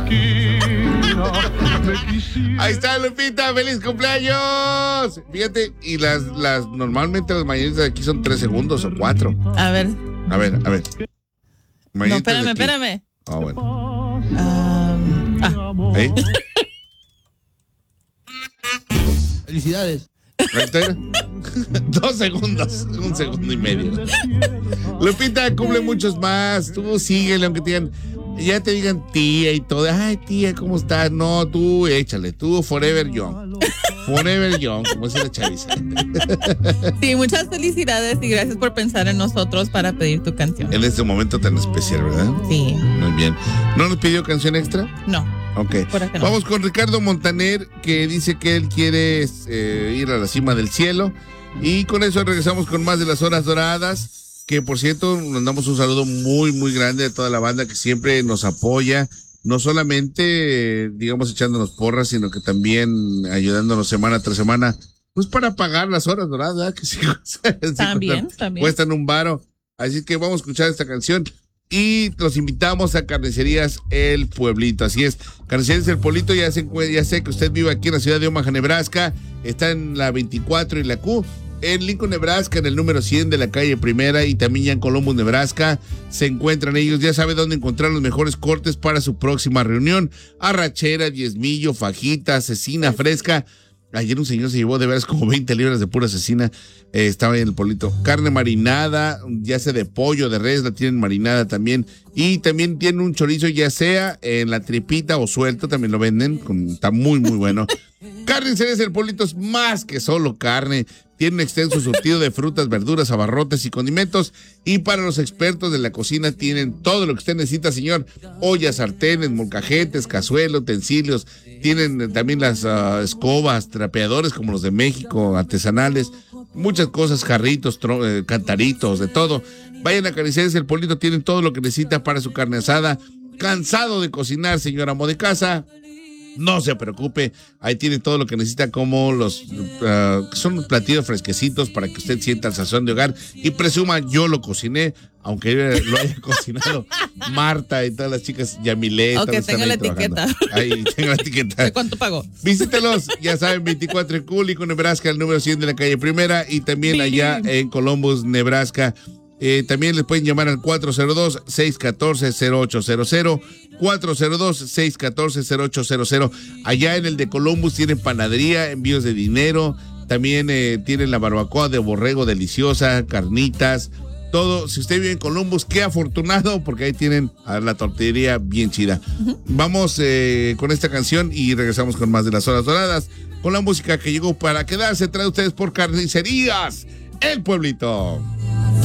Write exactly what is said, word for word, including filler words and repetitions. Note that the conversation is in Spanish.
Ahí está, Lupita, feliz cumpleaños. Fíjate, y las, las normalmente las mañanitas de aquí son tres segundos o cuatro. A ver. A ver, a ver. No, espérame, espérame. Ah, bueno. Um, ah. ¿Eh? Felicidades. Dos segundos, un segundo y medio. Lupita, cumple muchos más. Tú síguele, aunque te digan, ya te digan tía y todo. Ay, tía, ¿cómo estás? No, tú échale, tú forever young. Forever young, como dice la chaviza. Sí, muchas felicidades y gracias por pensar en nosotros para pedir tu canción. En este momento tan especial, ¿verdad? Sí. Muy bien. ¿No nos pidió canción extra? No. Ok. No. Vamos con Ricardo Montaner, que dice que él quiere eh, ir a la cima del cielo. Y con eso regresamos con más de las horas doradas. Que por cierto, mandamos un saludo muy, muy grande a toda la banda que siempre nos apoya. No solamente, digamos, echándonos porras, sino que también ayudándonos semana tras semana, pues para pagar las horas doradas, ¿verdad? Que sí, también, cuestan, también. Cuestan un varo. Así que vamos a escuchar esta canción. Y los invitamos a Carnicerías El Pueblito. Así es, Carnicerías El Pueblito, ya sé, ya sé que usted vive aquí en la ciudad de Omaha, Nebraska. Está en la veinticuatro y la Q. En Lincoln, Nebraska, en el número cien de la calle Primera, y también ya en Columbus, Nebraska, se encuentran ellos. Ya sabe dónde encontrar los mejores cortes para su próxima reunión. Arrachera, diezmillo, fajita, cecina fresca. Ayer un señor se llevó de veras como veinte libras de pura cecina. Eh, estaba ahí en el Pueblito. Carne marinada, ya sea de pollo, de res, la tienen marinada también. Y también tienen un chorizo, ya sea en la tripita o suelto, también lo venden. Con, está muy, muy bueno. Carnicerías El Pueblito es más que solo carne. Tiene un extenso surtido de frutas, verduras, abarrotes y condimentos. Y para los expertos de la cocina tienen todo lo que usted necesita, señor. Ollas, sartenes, molcajetes, cazuelos, utensilios. Tienen también las uh, escobas, trapeadores como los de México, artesanales. Muchas cosas, jarritos, tro- eh, cantaritos, de todo. Vayan a Carnicerías El Pueblito, tienen todo lo que necesita para su carne asada. ¿Cansado de cocinar, señor amo de casa? No se preocupe, ahí tiene todo lo que necesita, como los uh, son platillos fresquecitos para que usted sienta el sazón de hogar y presuma, yo lo cociné, aunque lo haya cocinado Marta y todas las chicas, Yamile. Ok, tenga la etiqueta. Ahí, tenga la etiqueta. ¿Cuánto pagó? Visítelos, ya saben, veinticuatro en Lincoln, Nebraska, el número cien de la calle Primera, y también allá en Columbus, Nebraska. Eh, también les pueden llamar al cuatro cero dos, seis uno cuatro, cero ocho cero cero, cuatro cero dos, seis uno cuatro, cero ocho cero cero. Allá en el de Columbus tienen panadería, envíos de dinero, también eh, tienen la barbacoa de borrego deliciosa, carnitas, todo. Si usted vive en Columbus, qué afortunado, porque ahí tienen a la tortillería bien chida. Uh-huh. Vamos eh, con esta canción y regresamos con más de las horas doradas, con la música que llegó para quedarse. Trae ustedes por Carnicerías El Pueblito.